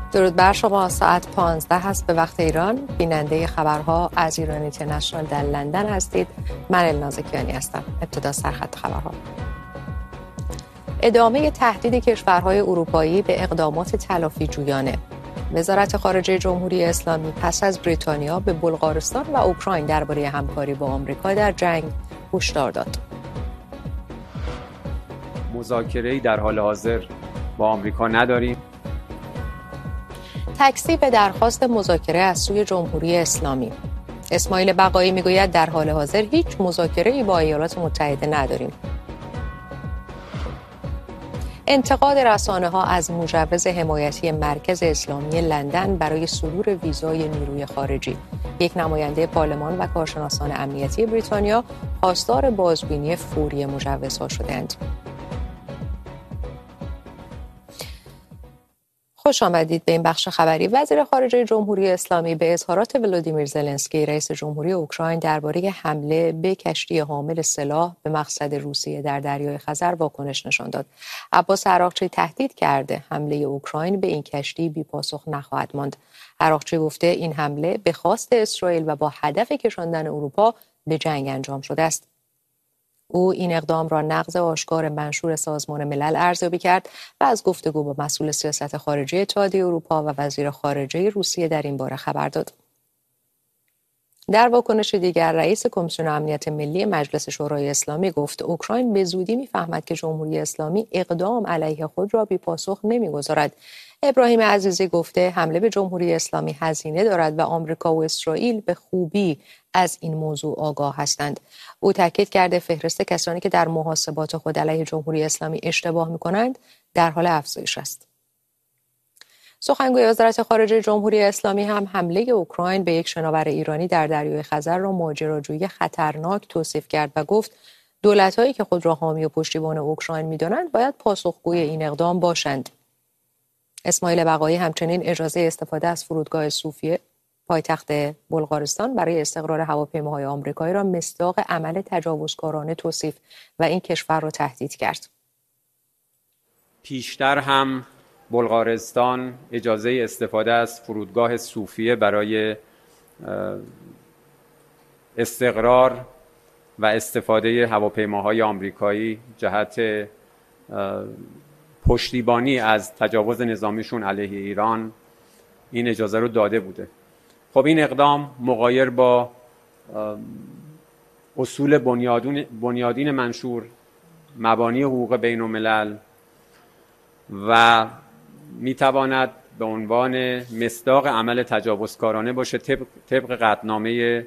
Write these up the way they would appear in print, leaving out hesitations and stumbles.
درود بر شما. ساعت 15 هست به وقت ایران. بیننده خبرها از ایران اینترنشنال در لندن هستید. من الناز کیانی هستم. ابتدا سرخط خبرها. ادامه تهدید کشورهای اروپایی به اقدامات تلافی جویانه. وزارت خارجه جمهوری اسلامی پس از بریتانیا به بلغارستان و اوکراین درباره همکاری با آمریکا در جنگ هشدار داد. مذاکره‌ای در حال حاضر با آمریکا نداریم. تکذیب به درخواست مذاکره از سوی جمهوری اسلامی. اسماعیل بقایی میگوید در حال حاضر هیچ مذاکره‌ای با ایالات متحده نداریم. انتقاد رسانه‌ها از مجوز حمایتی مرکز اسلامی لندن برای صدور ویزای نیروی خارجی. یک نماینده پارلمان و کارشناسان امنیتی بریتانیا خواستار بازبینی فوری مجوزها شدند. خوش آمدید به این بخش خبری. وزیر خارجه جمهوری اسلامی به اظهارات ولودیمیر زلنسکی رئیس جمهوری اوکراین درباره حمله به کشتی حامل سلاح به مقصد روسیه در دریای خزر واکنش نشان داد. عباس عراقچی تهدید کرده حمله اوکراین به این کشتی بی‌پاسخ نخواهد ماند. عراقچی گفته این حمله به خواست اسرائیل و با هدف کشاندن اروپا به جنگ انجام شده است. او این اقدام را نقض آشکار منشور سازمان ملل ارزیابی کرد و از گفتگو با مسئول سیاست خارجی اتحادیه اروپا و وزیر خارجه روسیه در این باره خبر داد. در واکنش دیگر رئیس کمیسیون امنیت ملی مجلس شورای اسلامی گفت اوکراین به زودی می‌فهمد که جمهوری اسلامی اقدام علیه خود را بی‌پاسخ نمی‌گذارد. ابراهیم عزیزی گفته حمله به جمهوری اسلامی هزینه دارد و آمریکا و اسرائیل به خوبی از این موضوع آگاه هستند. او تاکید کرده فهرست کسانی که در محاسبات خود علیه جمهوری اسلامی اشتباه می‌کنند در حال افزایش است. سخنگوی وزارت خارجه جمهوری اسلامی هم حمله اوکراین به یک شناور ایرانی در دریای خزر را ماجراجویی خطرناک توصیف کرد و گفت دولت‌هایی که خود را حامی و پشتیبان اوکراین می‌دانند باید پاسخگوی این اقدام باشند. اسماعیل بقایی همچنین اجازه استفاده از فرودگاه صوفیه پایتخت بلغارستان برای استقرار هواپیماهای آمریکایی را مصداق عمل تجاوزکارانه توصیف و این کشور را تهدید کرد. پیشتر هم بلغارستان اجازه استفاده از فرودگاه صوفیه برای استقرار و استفاده هواپیماهای آمریکایی جهت پشتیبانی از تجاوز نظامیشون علیه ایران این اجازه رو داده بوده. خب این اقدام مغایر با اصول بنیادین منشور مبانی حقوق بین الملل و میتواند به عنوان مصداق عمل تجاوزکارانه باشه طبق قطعنامه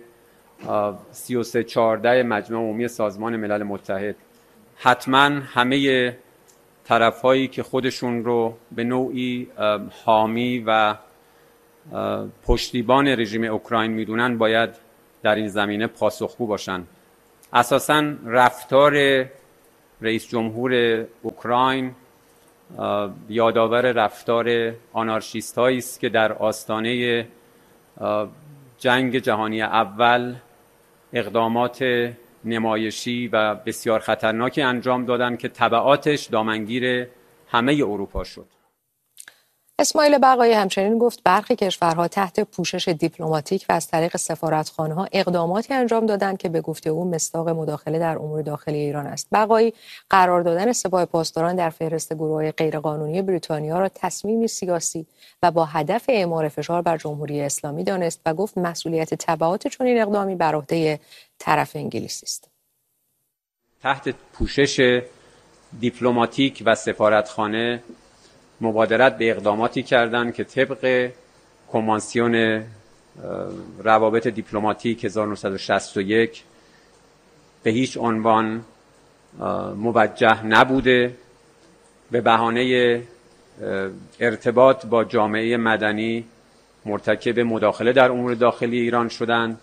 3314 مجمع عمومی سازمان ملل متحد. حتما همه طرف‌هایی که خودشون رو به نوعی حامی و پشتیبان رژیم اوکراین میدونن باید در این زمینه پاسخگو باشن. اساساً رفتار رئیس جمهور اوکراین یادآور رفتار آنارشیست‌هایی است که در آستانه جنگ جهانی اول اقدامات نمایشی و بسیار خطرناکی انجام دادن که تبعاتش دامنگیر همه اروپا شد. اسماعیل بقایی همچنین گفت برخی کشورها تحت پوشش دیپلماتیک و از طریق سفارتخانه‌ها اقداماتی انجام دادند که به گفته او مصداق مداخله در امور داخلی ایران است. بقایی قرار دادن سپاه پاسداران در فهرست گروه‌های غیرقانونی بریتانیا را تصمیمی سیاسی و با هدف اعمال فشار بر جمهوری اسلامی دانست و گفت مسئولیت تبعات چنین اقدامی بر عهده طرف انگلیسی است. تحت پوشش دیپلماتیک و سفارتخانه مبادرت به اقداماتی کردند که طبق کنوانسیون روابط دیپلماتیک 1961 به هیچ عنوان موجه نبوده، به بهانه ارتباط با جامعه مدنی مرتکب مداخله در امور داخلی ایران شدند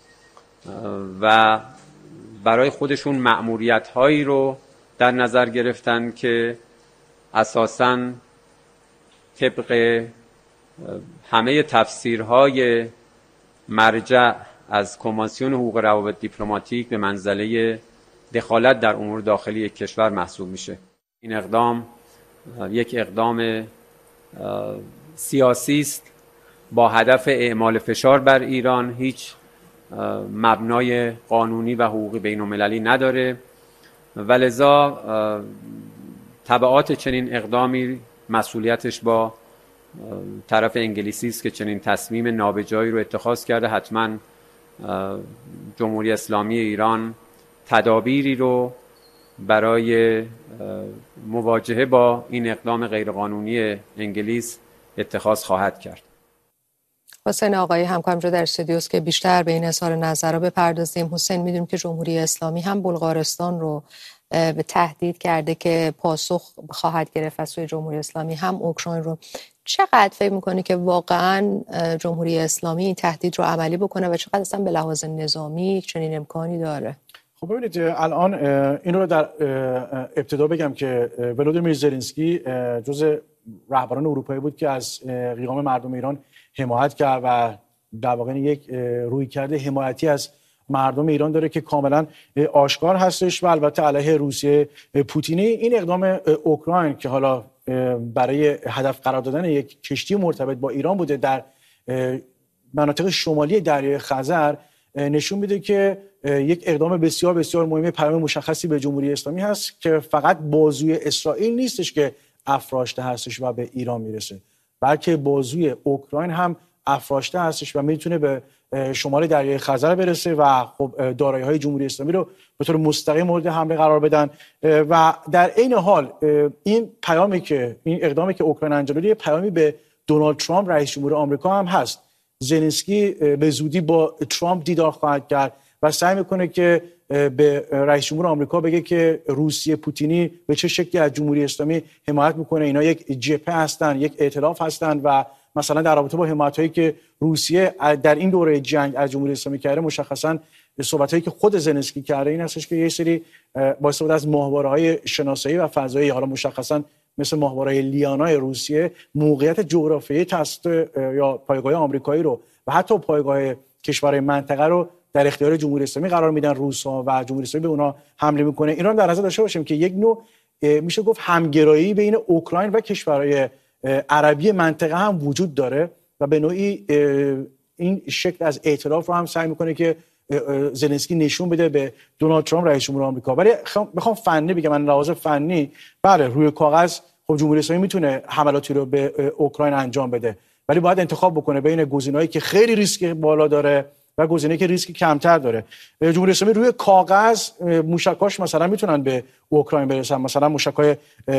و برای خودشون مأموریت‌هایی رو در نظر گرفتن که اساساً طبق همه تفسیرهای مرجع از کنوانسیون حقوق روابط دیپلماتیک به منزله دخالت در امور داخلی یک کشور محسوب میشه. این اقدام یک اقدام سیاسی است با هدف اعمال فشار بر ایران، هیچ مبنای قانونی و حقوقی بین‌المللی نداره و لذا تبعات چنین اقدامی مسئولیتش با طرف انگلیسی است که چنین تصمیم نابجایی رو اتخاذ کرده. حتما جمهوری اسلامی ایران تدابیری رو برای مواجهه با این اقدام غیرقانونی انگلیس اتخاذ خواهد کرد. حسین آقایی همکارم در استودیوست که بیشتر به این اظهار نظر رو بپردازیم. حسین، میدونیم که جمهوری اسلامی هم بلغارستان رو به تهدید کرده که پاسخ خواهد گرفت از سوی جمهوری اسلامی، هم اوکراین رو. چقدر فکر میکنی که واقعا جمهوری اسلامی این تهدید رو عملی بکنه و چقدر اصلا به لحاظ نظامی چنین امکانی داره؟ خب ببینید، الان این رو در ابتدا بگم که ولودیمیر زلنسکی جز رهبران اروپایی بود که از قیام مردم ایران حمایت کرد و در واقع یک رویکرد حمایتی از مردم ایران داره که کاملا آشکار هستش و البته علیه روسیه پوتینی. این اقدام اوکراین که حالا برای هدف قرار دادن یک کشتی مرتبط با ایران بوده در مناطق شمالی دریای خزر نشون میده که یک اقدام بسیار بسیار مهم، پیام مشخصی به جمهوری اسلامی هست که فقط بازوی اسرائیل نیستش که افراشته هستش و به ایران میرسه، بلکه بازوی اوکراین هم افراشته هستش و میتونه به شمال دریای خزر برسه و خب دارایی‌های جمهوری اسلامی رو به طور مستقیم مورد حمله قرار بدن. و در این حال این پیامی که این اقدامی که اوکراین انجام داده پیامی به دونالد ترامپ رئیس جمهور آمریکا هم هست. زلنسکی به زودی با ترامپ دیدار خواهد کرد و سعی میکنه که به رئیس جمهور آمریکا بگه که روسیه پوتینی به چه شکلی از جمهوری اسلامی حمایت میکنه. اینا یک جبهه هستن، یک ائتلاف هستن و مثلا در رابطه با حمایتایی که روسیه در این دوره جنگ از جمهوری اسلامی کرده، مشخصا صحبتایی که خود زلنسکی کرده این هستش که یه سری با استفاده از ماهواره‌های شناسایی و فضایی، حالا مشخصا مثل ماهواره لیانا روسیه، موقعیت جغرافیایی توسط یا پایگاه آمریکایی رو و حتی پایگاه کشورهای منطقه رو در اختیار جمهوری اسلامی قرار میدن روس‌ها و جمهوری اسلامی به اونها حمله میکنه. اینا در نظر داشته باشیم که یک نوع میشه گفت همگرایی بین اوکراین و کشورهای عربی منطقه هم وجود داره و به نوعی این شکل از ائتلاف رو هم سعی میکنه که زلنسکی نشون بده به دونالد ترامپ رئیس جمهور آمریکا. ولی بخوام فنی بگم، من لحاظ فنی بله روی کاغذ خب جمهوری اسلامی میتونه حملاتی رو به اوکراین انجام بده، ولی باید انتخاب بکنه بین گزینه‌هایی که خیلی ریسک بالا داره و گزینه‌ای که ریسک کمتر داره. جمهوری اسلامی روی کاغذ موشکاش مثلا میتونن به اوکراین برسن، مثلا موشک‌های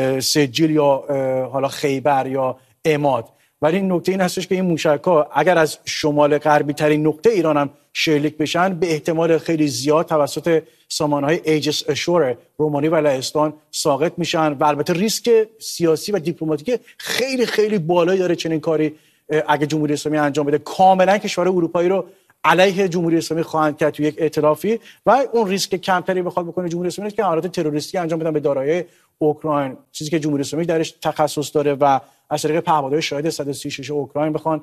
سجیل یا حالا خیبر یا عماد، ولی این نکته این هستش که این موشک‌ها اگر از شمال غربی ترین نقطه ایران هم شلیک بشن، به احتمال خیلی زیاد توسط سامانه‌های ایجس اشور رومانی و لهستان ساقط میشن و البته ریسک سیاسی و دیپلماتیک خیلی خیلی بالایی داره چنین کاری اگه جمهوری اسلامی انجام بده. کاملا کشورهای اروپایی رو علیه جمهوری اسلامی خواهند کرد تو یک ائتلافی و اون ریسک کمتری بخواد بکنه جمهوری اسلامی که حملات تروریستی انجام بدن به دارایی اوکراین، چیزی که جمهوری اسلامی درش تخصص داره و از طریق پهپادهای شاهد 136 اوکراین بخوان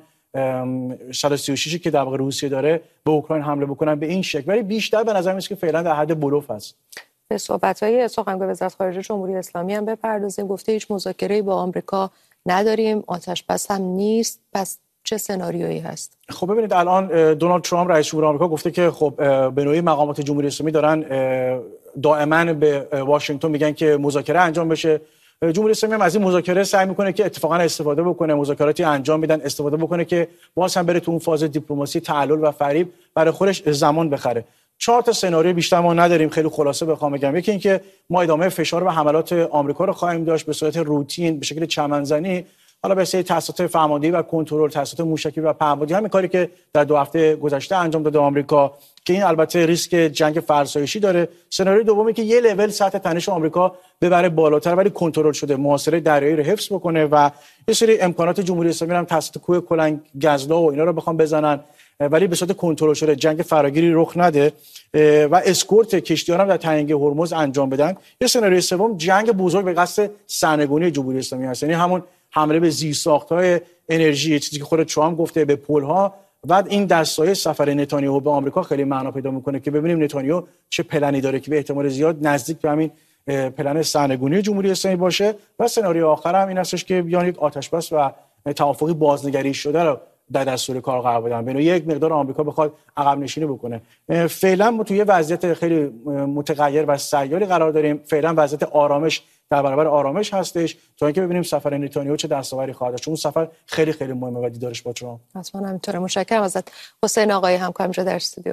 136 که در واقع روسیه داره به اوکراین حمله بکنن به این شکل. ولی بیشتر به نظر میاد که فعلا در حد بلوف است. به صحبت‌های سخنگوی وزارت خارجه جمهوری اسلامی هم بپردازیم. گفته هیچ مذاکره‌ای با آمریکا نداریم، آتش بس هم نیست. پس چه سناریویی هست؟ خب ببینید، الان دونالد ترامپ رئیس جمهور آمریکا گفته که خب به نوعی مقامات جمهوری اسلامی دارن دائما به واشنگتن میگن که مذاکره انجام بشه. جمهوری اسلامی هم از این مذاکره سعی میکنه که اتفاقا استفاده بکنه، مذاکراتی انجام میدن، استفاده بکنه که باز هم بره تو اون فاز دیپلماسی تعلل و فریب برای خودش زمان بخره. 4 تا سناریو بیشتر ما نداریم. خیلی خلاصه بخوام بگم، یکی این که ما ادامه فشار و حملات آمریکا رو خواهیم داشت به صورت روتین به شکل چمنزنی، حالا به سری تسلیحات فرماندهی و کنترل، تسلیحات موشکی و پهپادی، همین کاری که در 2 هفته گذشته انجام داده آمریکا که این البته ریسک جنگ فرسایشی داره. سناریوی دومی که یه لول سطح تنش آمریکا ببره بالاتر ولی کنترل شده، محاصره دریایی رو حفظ بکنه و یه سری امکانات جمهوری اسلامی هم تسلیحات کوه کلنگ گزلا و اینا رو بخوام بزنن ولی به صورت کنترل شده، جنگ فراگیری رخ نده و اسکورت کشتی‌ها هم در تنگه هرمز انجام بدن. یه سناریوی سوم جنگ بزرگ به قصد سرنگونی جمهوری اسلامی هست، یعنی همون حمله به زیرساخت‌های انرژی، چیزی که خود ترامپ گفته، به پل‌ها. بعد این در سایه سفر نتانیاهو به آمریکا خیلی معنا پیدا میکنه که ببینیم نتانیاهو چه پلنی داره که به احتمال زیاد نزدیک به همین پلن سرنگونی جمهوری اسلامی باشه. و سناریو آخر هم این هستش که بیان یک آتش‌بس و توافقی بازنگری شده رو در دستور کار قرار بدن، ببینید یک مقدار آمریکا بخواد عقب نشینی بکنه. فعلا ما توی وضعیت خیلی متغیر و سیالی قرار داریم. فعلا وضعیت آرامش در برابر آرامش هستش تا اینکه ببینیم سفر نتانیاهو چه دستاوردی خواهد داشت، چون اون سفر خیلی خیلی مهمه و دیدارش با ترامپ. حتما همینطوره. متشکرم ازت حسین آقای همکارم در استودیو.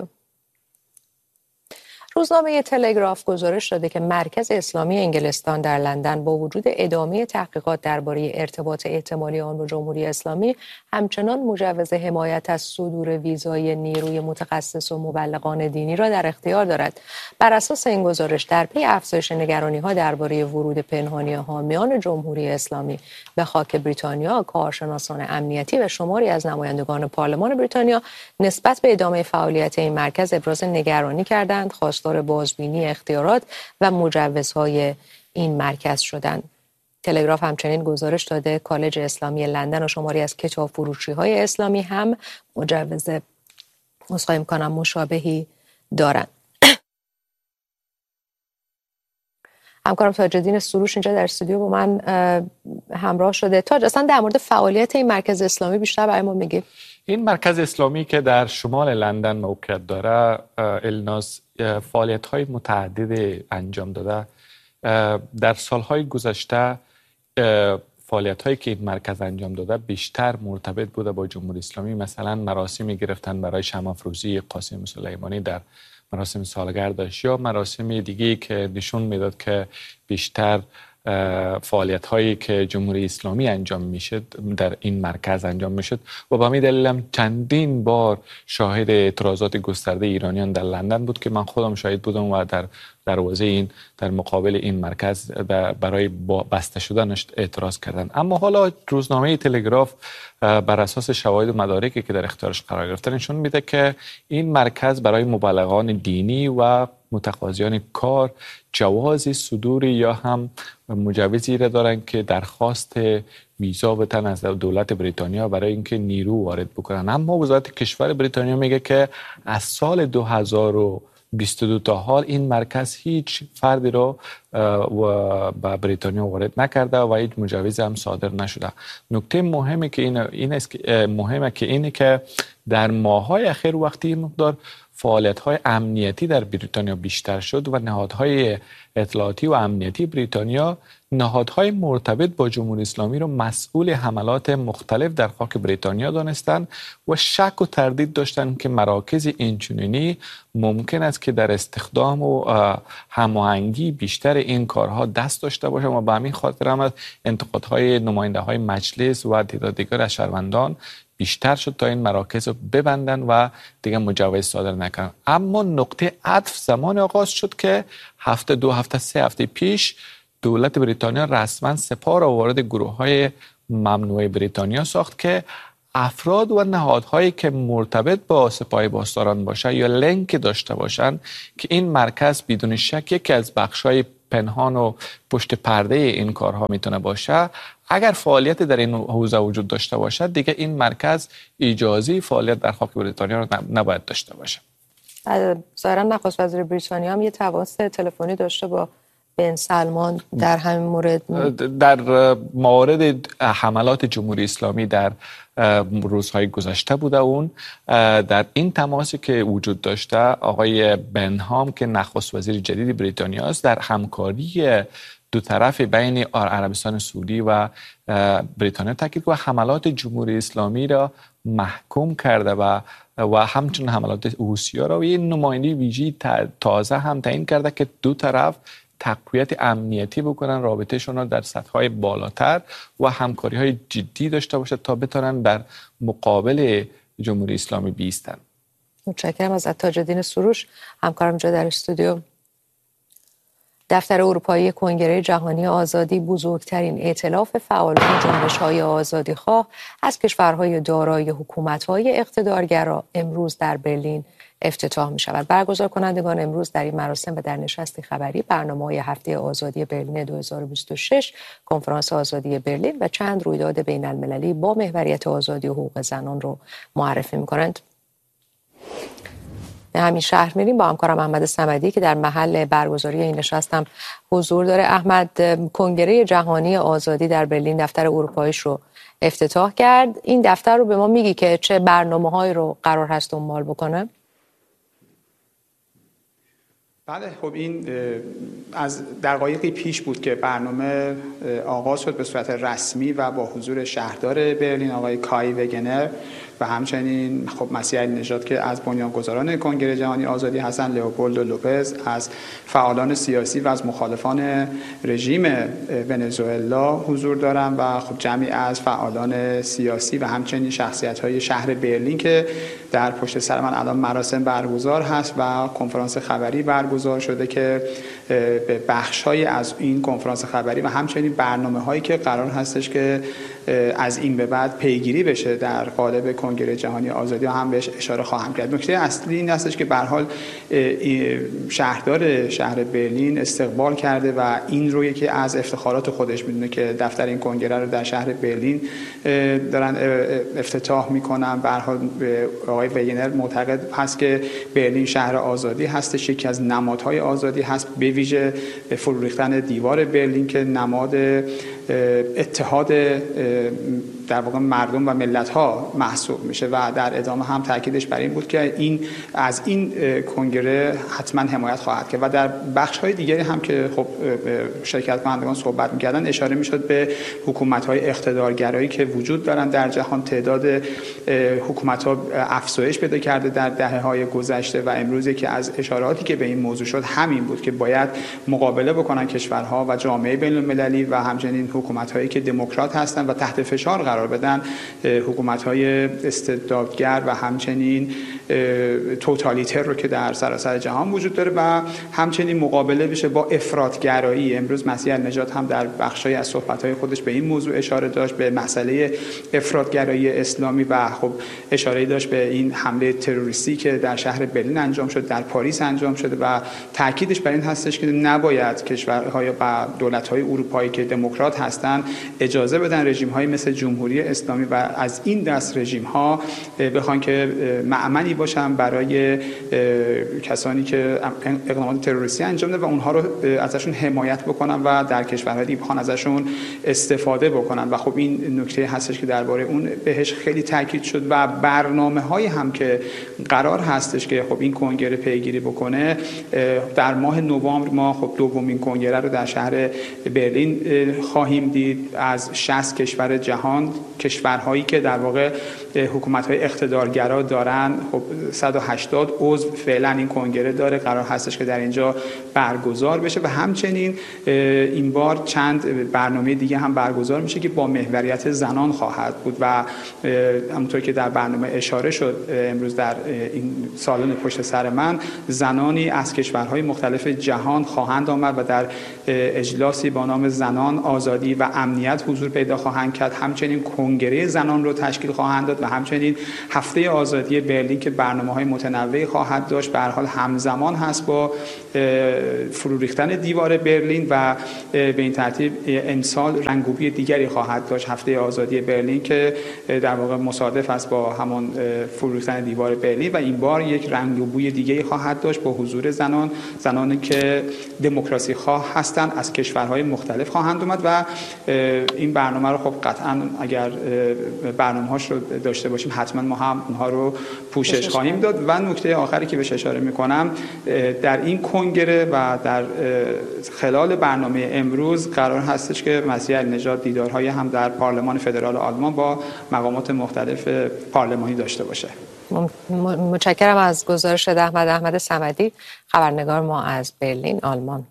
روزنامه تلگراف گزارش داده که مرکز اسلامی انگلستان در لندن با وجود ادامه تحقیقات درباره ارتباط احتمالی آن با جمهوری اسلامی همچنان مجوز حمایت از صدور ویزای نیروی متخصص و مبلغان دینی را در اختیار دارد. بر اساس این گزارش در پی افزایش نگرانی‌ها درباره ورود پنهانی حامیان جمهوری اسلامی به خاک بریتانیا، کارشناسان امنیتی و شماری از نمایندگان پارلمان بریتانیا نسبت به ادامه فعالیت این مرکز ابراز نگرانی کردند، خواستار بازبینی اختیارات و مجوزهای این مرکز شدند. تلگراف همچنین گزارش داده کالج اسلامی لندن و شماری از کتاب فروشی‌های اسلامی هم مجوز مشابهی دارند. همکارم تاج‌الدین سروش اینجا در استودیو با من همراه شده. تاج، اصلا در مورد فعالیت این مرکز اسلامی بیشتر برای ما میگی؟ این مرکز اسلامی که در شمال لندن موقعیت داره، الناس فعالیت‌های متعدد انجام داده. در سالهای گذشته فعالیت‌هایی که این مرکز انجام داده بیشتر مرتبط بوده با جمهوری اسلامی. مثلا مراسمی گرفتن برای شمع‌افروزی قاسم سلیمانی در مراسم سالگردش یا مراسم دیگه‌ای که نشون میداد که بیشتر فعالیت هایی که جمهوری اسلامی انجام میشد در این مرکز انجام میشد و به همین دلیل هم چندین بار شاهد اعتراضات گسترده ایرانیان در لندن بود که من خودم شاهد بودم و در دروازه این در مقابل این مرکز برای بسته شدنش اعتراض کردن. اما حالا روزنامه تلگراف بر اساس شواهد و مدارکی که در اختیارش قرار گرفته نشون میده که این مرکز برای مبلغان دینی و متقاضیان کار جواز صدور یا هم مجوزی را دارن که درخواست ویزا بدن از دولت بریتانیا برای اینکه نیرو وارد بکنن. اما وزارت کشور بریتانیا میگه که از سال 2022 تا حال این مرکز هیچ فردی رو به بریتانیا وارد نکرده و هیچ مجوزی هم صادر نشده. نکته مهمی که اینه که در ماه‌های اخیر وقتی این مقدار فعالیت‌های امنیتی در بریتانیا بیشتر شد و نهادهای اطلاعاتی و امنیتی بریتانیا نهادهای مرتبط با جمهوری اسلامی را مسئول حملات مختلف در خاک بریتانیا دانستند و شک و تردید داشتند که مراکز اینچنینی ممکن است که در استخدام و هماهنگی بیشتر این کارها دست داشته باشند و به همین خاطر هم انتقادهای نماینده‌های مجلس و تعداد دیگر از شهروندان بیشتر شد تا این مراکز رو ببندن و دیگه مجوز صادر نکنن. اما نقطه عطف زمان آغاز شد که هفته 2 هفته 3 هفته پیش دولت بریتانیا رسما سپاه را وارد گروه‌های ممنوع بریتانیا ساخت که افراد و نهادهایی که مرتبط با سپاه پاسداران باشه یا لینک داشته باشند که این مرکز بدون شک یکی از بخش‌های پنهان و پشت پرده این کارها میتونه باشه، اگر فعالیت در این حوزه وجود داشته باشد دیگه این مرکز اجازه فعالیت در خاک بریتانیا رو نباید داشته باشه. ظاهرا نخست وزیر بریتانیا هم یه تماس تلفنی داشته با بن سلمان در همین مورد. در مورد حملات جمهوری اسلامی در روزهای گذشته بوده. اون در این تماسی که وجود داشته آقای بنهام که نخست وزیر جدید بریتانیا است در همکاری دو طرف بین عربستان سعودی و بریتانیا تاکید و حملات جمهوری اسلامی را محکوم کرده و همچنین حملات حوثی‌ها را و یه نماینده ویژه‌ای تازه هم تعیین کرده که دو طرف تقویت امنیتی بکنن، رابطه‌شون را در سطح‌های بالاتر و همکاری‌های جدی داشته باشد تا بتونن در مقابل جمهوری اسلامی بایستن. متشکرم از تاج‌الدین سروش همکارم جا در استودیو. دفتر اروپایی کنگره جهانی آزادی بزرگترین ائتلاف فعالان جنبش‌های آزادیخواه از کشورهای دارای حکومت‌های اقتدارگرا امروز در برلین افتتاح می‌شود. برگزار کنندگان امروز در این مراسم و در نشست خبری برنامه‌های هفته آزادی برلین 2026، کنفرانس آزادی برلین و چند رویداد بین‌المللی با محوریت آزادی و حقوق زنان رو معرفی می‌کنند. به همین شهر میریم با همکارم احمد صمدی که در محل برگزاری این نشست هم حضور داره. احمد، کنگره جهانی آزادی در برلین دفتر اروپاییش رو افتتاح کرد. این دفتر رو به ما میگی که چه برنامه‌هایی رو قرار هست دنبال بکنه؟ بله، خب این از دقایقی پیش بود که برنامه آغاز شد به صورت رسمی و با حضور شهردار برلین آقای کای وگنر و همچنین خب مسیح علی‌نژاد که از بنیانگذاران کنگره جهانی آزادی هستند، لئوپولدو لوپز، از فعالان سیاسی و از مخالفان رژیم ونزوئلا حضور دارند و خب جمعی از فعالان سیاسی و همچنین شخصیت‌های شهر برلین که در پشت سر من الان مراسم برگزار هست و کنفرانس خبری برگزار شده که به بخش‌های از این کنفرانس خبری و همچنین برنامه‌هایی که قرار هستش که از این به بعد پیگیری بشه در قالب کنگره جهانی آزادی هم بهش اشاره خواهم کرد. نکته اصلی این هستش که به هر حال شهردار شهر برلین استقبال کرده و این رو یکی از افتخارات خودش میدونه که دفتر این کنگره رو در شهر برلین دارن افتتاح میکنن. به هر حال آقای وگنر معتقد هست که برلین شهر آزادی هستش، یکی از نمادهای آزادی هست، به ویژه فرو ریختن دیوار برلین که نماد اتحاد در واقع مردم و ملت‌ها محسوب میشه و در ادامه هم تاکیدش بر این بود که از این کنگره حتما حمایت خواهد کرد و در بخش‌های دیگری هم که خب شرکت کنندگان صحبت می‌کردن اشاره می‌شد به حکومت‌های اقتدارگرایی که وجود دارن در جهان. تعداد حکومت‌ها افزایش پیدا کرده در دهه‌های گذشته و امروز که از اشاراتی که به این موضوع شد همین بود که باید مقابله بکنن کشورها و جامعه بین‌المللی و همچنین حکومت‌هایی که دموکرات هستند و تحت فشار قرار بدن حکومت‌های استبدادگر و همچنین توتالیتر رو که در سراسر جهان وجود داره و همچنین مقابله بشه با افراطگرایی. امروز مسیح علی‌نژاد هم در بخشای از صحبت‌های خودش به این موضوع اشاره داشت، به مسئله افراطگرایی اسلامی و خب اشاره داشت به این حمله تروریستی که در شهر برلین انجام شد، در پاریس انجام شده و تاکیدش بر این هستش که نباید کشورهای و دولت‌های اروپایی که دموکرات هستند اجازه بدن رژیم‌های مثل جمهوری اسلامی و از این دست رژیم‌ها بخوان که مأمنی باشن برای کسانی که اقدامات تروریستی انجام دادن و اونها رو ازشون حمایت بکنن و در کشورهای دیگه بخوان ازشون استفاده بکنن و خب این نکته هستش که درباره اون بهش خیلی تاکید شد و برنامه‌های هم که قرار هستش که خب این کنگره پیگیری بکنه. در ماه نوامبر ما خب دومین کنگره رو در شهر برلین خواهیم دید از 60 کشور جهان، کشورهایی که در واقع حکومت‌های اقتدارگرا دارن. خب 180 عضو فعلا این کنگره داره، قرار هستش که در اینجا برگزار بشه و همچنین این بار چند برنامه دیگه هم برگزار میشه که با محوریت زنان خواهد بود و همونطور که در برنامه اشاره شد امروز در این سالن پشت سر من زنانی از کشورهای مختلف جهان خواهند آمد و در اجلاسی با نام زنان، آزادی و امنیت حضور پیدا خواهند کرد. همچنین کنگره زنان رو تشکیل خواهند داد و همچنین هفته آزادی برلین که برنامه‌های متنوعی خواهد داشت. به هر حال همزمان هست با فرو ریختن دیوار برلین و به این ترتیب امسال رنگوبی دیگری خواهد داشت هفته آزادی برلین که در واقع مصادف است با همون فرو ریختن دیوار برلین و این بار یک رنگوبی دیگری خواهد داشت با حضور زنانی که دموکراسی خواه هستند از کشورهای مختلف خواهند اومد و این برنامه رو خب قطعا اگر برنامه‌هاش رو داشته باشیم حتما ما هم اونها رو پوشش خواهیم داد. و نکته آخری که بهش اشاره می‌کنم در این کنگره و در خلال برنامه امروز قرار هستش که مسیح علی‌نژاد دیدارهای هم در پارلمان فدرال آلمان با مقامات مختلف پارلمانی داشته باشه. متشکرم از گزارش احمد صمدی، خبرنگار ما از برلین، آلمان.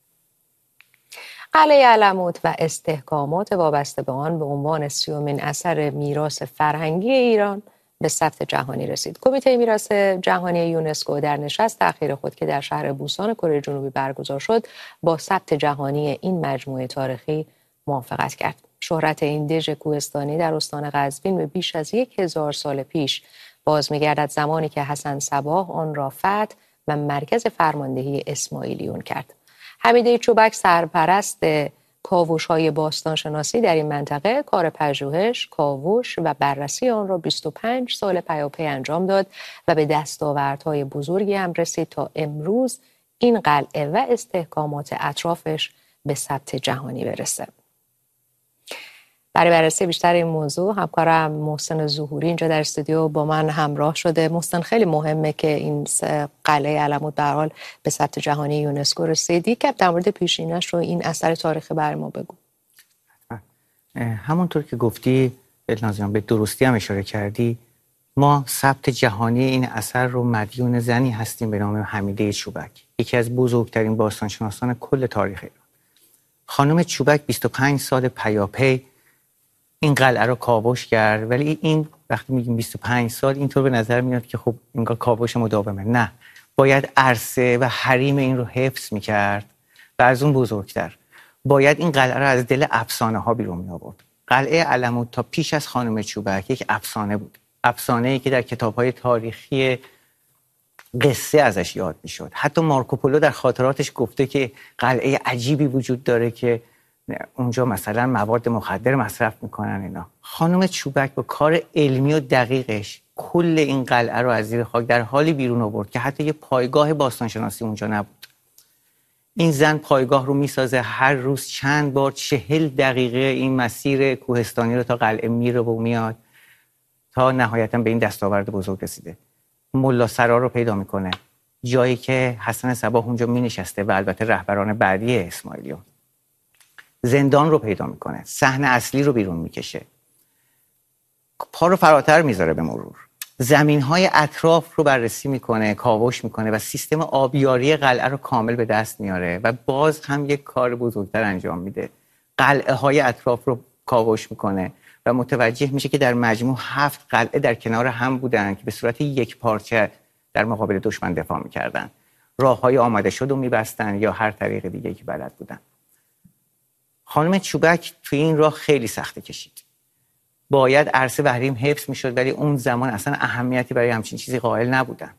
قلعه علموت و استحکامات وابسته به آن به عنوان 30مین اثر میراث فرهنگی ایران به ثبت جهانی رسید. کمیته میراث جهانی یونسکو در نشست اخیر خود که در شهر بوسان کره جنوبی برگزار شد با ثبت جهانی این مجموعه تاریخی موافقت کرد. شهرت این دژ کوهستانی در استان قزوین به بیش از 1000 سال پیش باز می‌گردد، زمانی که حسن صباح آن را فتح و مرکز فرماندهی اسماعیلیون کرد. حمیده چوبک سرپرست کاوش‌های باستانشناسی در این منطقه کار پژوهش، کاوش و بررسی آن را 25 سال پیاپی انجام داد و به دستاوردهای بزرگی هم رسید تا امروز این قلعه و استحکامات اطرافش به ثبت جهانی برسه. برای بررسی بیشتر این موضوع همکارم محسن ظهوری اینجا در استودیو با من همراه شده. محسن، خیلی مهمه که این قلعه علموت به هر حال به ثبت جهانی یونسکو رسید. یک در مورد پیشینش رو این اثر تاریخی برای ما بگو. همونطور که گفتی الناز جان، به درستی هم اشاره کردی، ما ثبت جهانی این اثر رو مدیون زنی هستیم به نام حمیده چوبک، یکی از بزرگترین باستانشناسان کل تاریخ ایران. خانم چوبک 25 سال پیاپی این قلعه رو کاوش کرد، ولی این وقتی میگیم 25 سال اینطور به نظر میاد که خب انگار کاوش مداومه. نه، باید عرصه و حریم این رو حفظ میکرد و از اون بزرگتر باید این قلعه رو از دل افسانه ها بیرون می آورد. قلعه علموت تا پیش از خانم چوبک یک افسانه بود، افسانه‌ای که در کتاب‌های تاریخی قصه ازش یاد میشد. حتی مارکوپولو در خاطراتش گفته که قلعه عجیبی وجود داره که اونجا مثلا مواد مخدر مصرف میکنن اینا. خانم چوبک با کار علمی و دقیقش کل این قلعه رو از زیر خاک در حالی بیرون آورد که حتی یه پایگاه باستانشناسی اونجا نبود. این زن پایگاه رو میسازه، هر روز چند بار 40 دقیقه این مسیر کوهستانی رو تا قلعه میره و میاد تا نهایتا به این دستاورد بزرگ رسیده. ملا سرا رو پیدا میکنه، جایی که حسن صباح اونجا مینشسته و البته رهبران بعدی اسماعیلیون. زندان رو پیدا میکنه، صحنه اصلی رو بیرون میکشه، پا رو فراتر میذاره به مرور، زمینهای اطراف رو بررسی میکنه، کاوش میکنه و سیستم آبیاری قلعه رو کامل به دست میاره و باز هم یک کار بزرگتر انجام میده. قلعه های اطراف رو کاوش میکنه و متوجه میشه که در مجموع 7 قلعه در کنار هم بودن که به صورت یک پارچه در مقابل دشمن دفاع میکردن. راههای آماده شد و میبستن یا هر طریق دیگه که بلد بودن. خانم چوبک توی این راه خیلی سخته کشید. باید عرصه و حریم حفظ میشد، ولی اون زمان اصلا اهمیتی برای همچین چیزی قائل نبودن.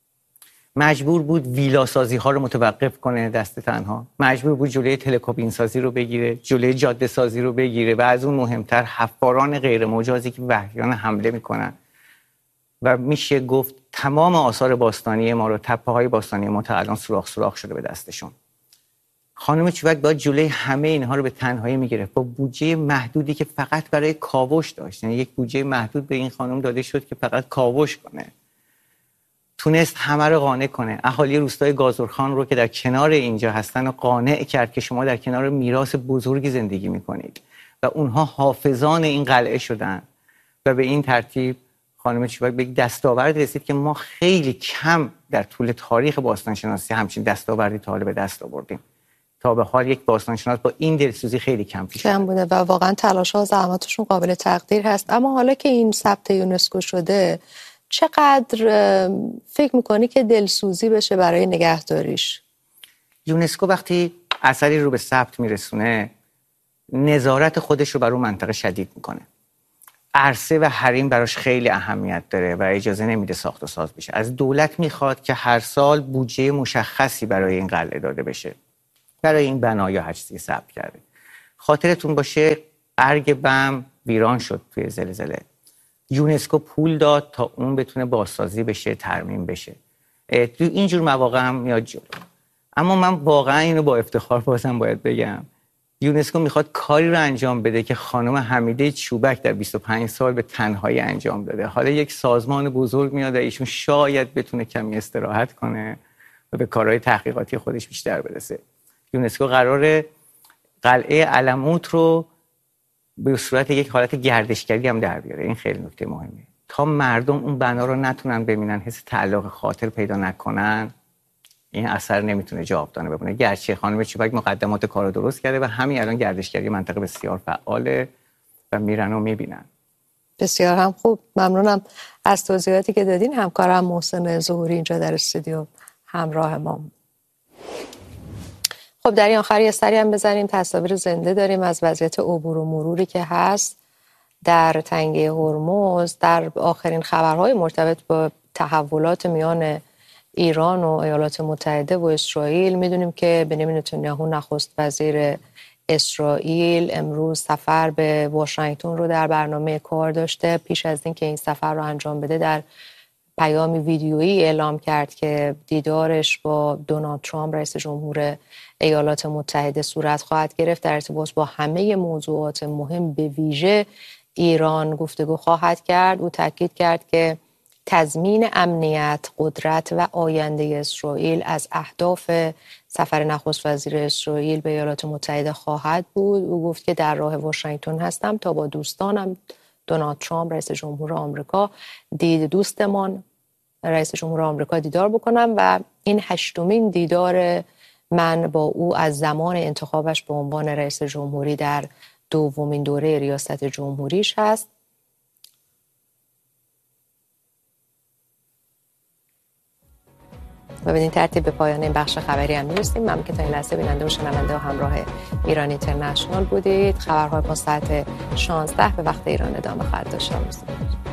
مجبور بود ویلا سازی ها رو متوقف کنه دست تنها، مجبور بود جلوی تلکابین سازی رو بگیره، جلوی جاده سازی رو بگیره و از اون مهمتر حفاران غیر مجازی که وحشیانه حمله میکنن و میشه گفت تمام آثار باستانی ما رو، تپه های باستانی ما تا الان سوراخ شده به دستشون. خانم چوبک باید جلوی همه اینها رو به تنهایی میگرفت با بودجه محدودی که فقط برای کاوش داشت. یعنی یک بودجه محدود به این خانم داده شد که فقط کاوش کنه. تونست همه رو قانع کنه. اهالی روستای گازرخان رو که در کنار اینجا هستن و قانع کرد که شما در کنار میراث بزرگی زندگی میکنید و اونها حافظان این قلعه شدن و به این ترتیب خانم چوبک به یک دستاورد رسید که ما خیلی کم در طول تاریخ باستانشناسی همچین دستاوردی تا حالا به دست آوردیم. تا به حال یک باستانشناس با این دلسوزی خیلی کم پیش بوده و واقعا تلاش‌ها و زحماتشون قابل تقدیر هست. اما حالا که این ثبت یونسکو شده، چقدر فکر میکنی که دلسوزی بشه برای نگهداریش؟ یونسکو وقتی اثری رو به ثبت میرسونه، نظارت خودش رو بر اون منطقه شدید میکنه. عرصه و حریم براش خیلی اهمیت داره و اجازه نمیده ساخت و ساز بشه. از دولت میخواد که هر سال بودجه مشخصی برای این قلعه داده بشه، برای این بنا یا هر چیزی ثبت کرده. خاطرتون باشه ارگ بم ویران شد توی زلزله. یونسکو پول داد تا اون بتونه بازسازی بشه، ترمیم بشه. تو اینجور مواقع هم میاد جلو. اما من واقعا اینو با افتخار بازم باید بگم، یونسکو میخواد کاری رو انجام بده که خانم حمیده چوبک در 25 سال به تنهایی انجام داده. حالا یک سازمان بزرگ میاد و ایشون شاید بتونه کمی استراحت کنه و به کارهای تحقیقاتی خودش بیشتر برسه. یونسکو قراره قلعه علموت رو به صورت یک حالت گردشگری هم در بیاره. این خیلی نکته مهمه. تا مردم اون بنا رو نتونن ببینن، حس تعلق خاطر پیدا نکنن، این اثر نمیتونه جاودانه بمونه. گرچه خانم چوبک مقدمات کار رو درست کرده و همین الان گردشگری منطقه بسیار فعاله و میرن و میبینن. بسیار هم خوب، ممنونم از توضیحاتی که دادین. همکارم محسن ظهوری اینجا در استودیو همراه ما. خب در این آخر یه سری هم بزنیم تصاویر زنده داریم از وضعیت عبور و مروری که هست در تنگه هرمز. در آخرین خبرهای مرتبط با تحولات میان ایران و ایالات متحده و اسرائیل میدونیم که بنیامین نتانیاهو نخست وزیر اسرائیل امروز سفر به واشنگتن رو در برنامه کار داشته. پیش از این که این سفر رو انجام بده در پیامی ویدیویی اعلام کرد که دیدارش با دونالد ترامپ رئیس جمهور ایالات متحده صورت خواهد گرفت. در ارتباط با همه موضوعات مهم به ویژه ایران گفتگو خواهد کرد. او تاکید کرد که تضمین امنیت، قدرت و آینده اسرائیل از اهداف سفر نخست وزیر اسرائیل به ایالات متحده خواهد بود. او گفت که در راه واشنگتن هستم تا با دوستانم دونالد ترامپ رئیس جمهور آمریکا دوستمان رئیس جمهور آمریکا دیدار بکنم و این 8مین دیدار من با او از زمان انتخابش به عنوان رئیس جمهوری در دومین دوره ریاست جمهوریش هست. و به این ترتیب به پایان این بخش خبری هم میرسیم. ممنون که تا این لحظه بیننده و شنونده و همراه ایران اینترنشنال بودید. خبرهای با ساعت 16 به وقت ایران ادامه خواهد داشت.